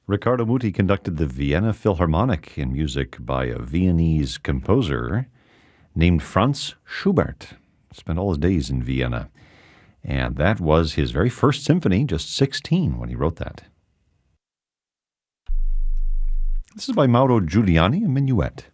Riccardo Muti conducted the Vienna Philharmonic in music by a Viennese composer named Franz Schubert. Spent all his days in Vienna. And that was his very first symphony, just 16 when he wrote that. This is by Mauro Giuliani, a minuet.